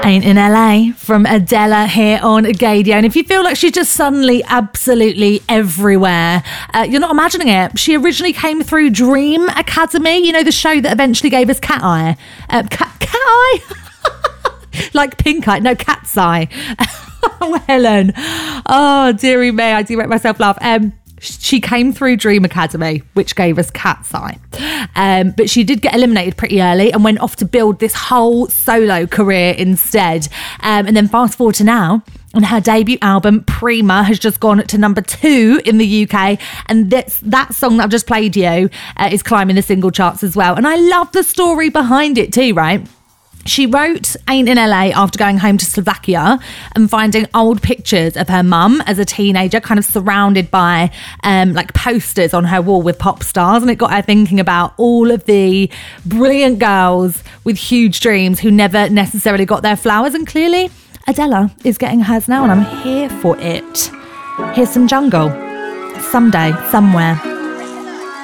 Ain't in LA from Adela here on Gadio. And if you feel like she's just suddenly absolutely everywhere, you're not imagining it. She originally came through Dream Academy, you know, the show that eventually gave us Cat Eye. Cat Eye? Like Pink Eye. No, Cat's Eye. Oh, Helen. Oh, dearie me. I do make myself laugh. She came through Dream Academy, which gave us Cat's Eye. But she did get eliminated pretty early and went off to build this whole solo career instead. And then fast forward to now, and her debut album, Prima, has just gone to number 2 in the UK. And that song that I've just played you is climbing the single charts as well. And I love the story behind it too, right? She wrote Ain't in LA after going home to Slovakia and finding old pictures of her mum as a teenager, kind of surrounded by like posters on her wall with pop stars. And it got her thinking about all of the brilliant girls with huge dreams who never necessarily got their flowers. And clearly Adela is getting hers now, and I'm here for it. Here's some Jungle. Someday, somewhere.